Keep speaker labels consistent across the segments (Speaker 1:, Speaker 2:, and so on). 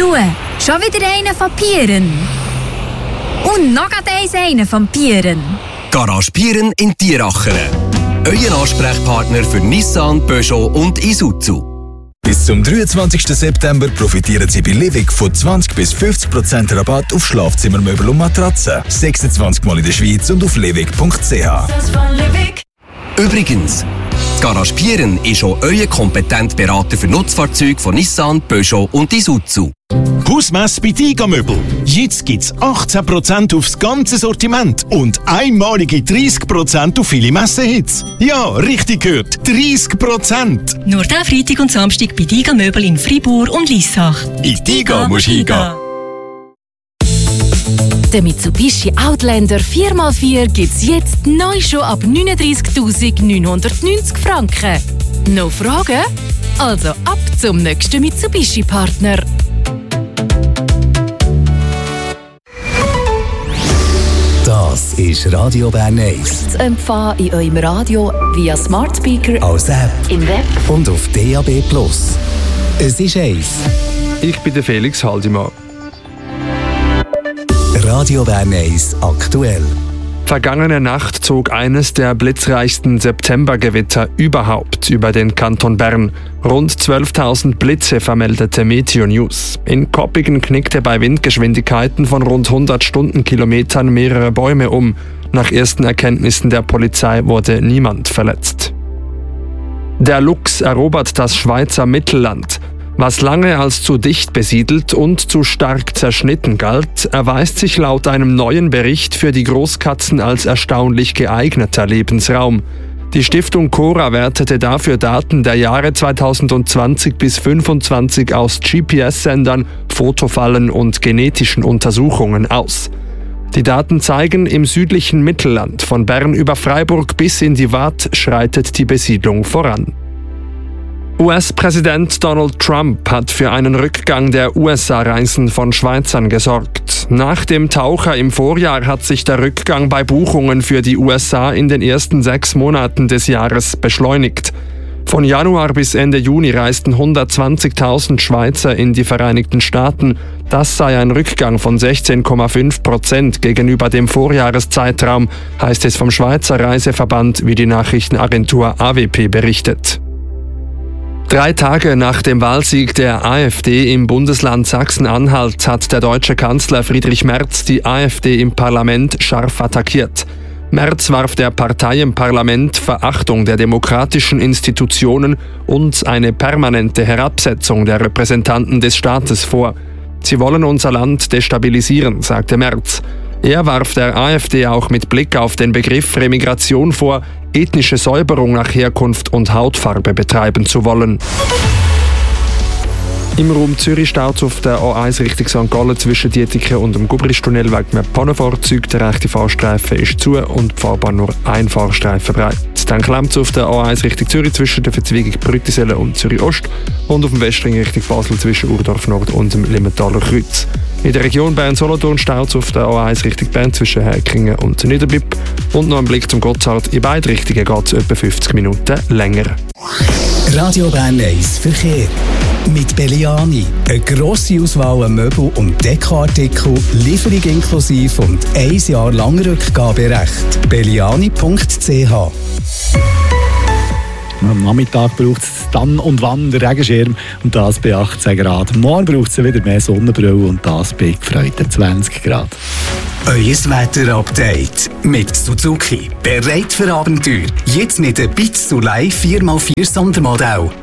Speaker 1: Schau, schon wieder einer von Pieren. Und noch einer von Pieren.
Speaker 2: Garage Pieren in Tieracheren. Euer Ansprechpartner für Nissan, Peugeot und Isuzu.
Speaker 3: Bis zum 23. September profitieren Sie bei Livig von 20 bis 50% Rabatt auf Schlafzimmermöbel und Matratzen. 26 Mal in der Schweiz und auf livig.ch.
Speaker 2: Übrigens, Garage Pieren ist auch euer kompetenter Berater für Nutzfahrzeuge von Nissan, Peugeot und Isuzu.
Speaker 4: Hausmesse bei Tiga Möbel. Jetzt gibt's 18% aufs ganze Sortiment und einmalige 30% auf viele Messehits. Ja, richtig gehört, 30%.
Speaker 5: Nur der Freitag und Samstag bei Tiga Möbel in Fribourg und Liessach.
Speaker 4: In Tiga musst du hingehen.
Speaker 6: Der Mitsubishi Outlander 4x4 gibt's jetzt neu schon ab 39.990 Franken. Noch Fragen? Also ab zum nächsten Mitsubishi-Partner.
Speaker 3: Das ist Radio Bern 1.
Speaker 6: Zu empfangen in eurem Radio via Smart Speaker,
Speaker 3: Als App
Speaker 6: im Web
Speaker 3: und auf DAB+. Es ist 1.
Speaker 7: Ich bin der Felix Haldimann.
Speaker 3: Radio Bern 1 aktuell.
Speaker 7: Vergangene Nacht zog eines der blitzreichsten Septembergewitter überhaupt über den Kanton Bern. Rund 12.000 Blitze vermeldete Meteo News. In Koppigen knickte bei Windgeschwindigkeiten von rund 100 Stundenkilometern mehrere Bäume um. Nach ersten Erkenntnissen der Polizei wurde niemand verletzt. Der Luchs erobert das Schweizer Mittelland. Was lange als zu dicht besiedelt und zu stark zerschnitten galt, erweist sich laut einem neuen Bericht für die Großkatzen als erstaunlich geeigneter Lebensraum. Die Stiftung Cora wertete dafür Daten der Jahre 2020 bis 2025 aus GPS-Sendern, Fotofallen und genetischen Untersuchungen aus. Die Daten zeigen, im südlichen Mittelland, von Bern über Freiburg bis in die Waadt, schreitet die Besiedlung voran. US-Präsident Donald Trump hat für einen Rückgang der USA-Reisen von Schweizern gesorgt. Nach dem Taucher im Vorjahr hat sich der Rückgang bei Buchungen für die USA in den ersten 6 Monaten des Jahres beschleunigt. Von Januar bis Ende Juni reisten 120.000 Schweizer in die Vereinigten Staaten. Das sei ein Rückgang von 16,5% gegenüber dem Vorjahreszeitraum, heißt es vom Schweizer Reiseverband, wie die Nachrichtenagentur AWP berichtet. 3 Tage nach dem Wahlsieg der AfD im Bundesland Sachsen-Anhalt hat der deutsche Kanzler Friedrich Merz die AfD im Parlament scharf attackiert. Merz warf der Partei im Parlament Verachtung der demokratischen Institutionen und eine permanente Herabsetzung der Repräsentanten des Staates vor. Sie wollen unser Land destabilisieren, sagte Merz. Er warf der AfD auch mit Blick auf den Begriff Remigration vor, ethnische Säuberung nach Herkunft und Hautfarbe betreiben zu wollen. Im Raum Zürich staut es auf der A1 Richtung St. Gallen zwischen Dietiken und dem Gubristunnel wegen einem Pannenfahrzeug. Der rechte Fahrstreifen ist zu und die Fahrbahn nur ein Fahrstreifen breit. Dann klemmt es auf der A1 Richtung Zürich zwischen der Verzweigung Brüttisellen und Zürich Ost und auf dem Westring Richtung Basel zwischen Urdorf Nord und dem Limmentaler Kreuz. In der Region Bern-Solothurn staut es auf der A1 Richtung Bern zwischen Häkringen und Niederbipp. Und noch ein Blick zum Gotthard. In beide Richtungen geht es etwa 50 Minuten länger.
Speaker 3: Radio Bern 1 Verkehr. Mit Belliani. Eine grosse Auswahl an Möbel- und Dekoartikel, Lieferung inklusive und 1 Jahr lang Rückgaberecht. belliani.ch.
Speaker 8: Am Nachmittag braucht es dann und wann den Regenschirm und das bei 18 Grad. Morgen braucht es wieder mehr Sonnenbrille und das bei gefreuten 20 Grad.
Speaker 3: Euer Wetter-Update mit Suzuki. Bereit für Abenteuer. Jetzt mit dem Bitz Soleil 4x4 Sondermodell.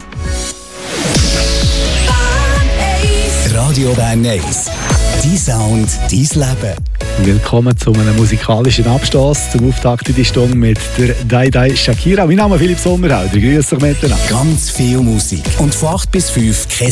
Speaker 3: Radio Bern 1. Dein Sound, dein Leben.
Speaker 8: Willkommen zu einem musikalischen Abstoß zum Auftakt in die Stunde mit der Dai Shakira. Mein Name ist Philipp Sommerhalder. Grüß dich miteinander.
Speaker 3: Ganz viel Musik. Und von 8 bis 5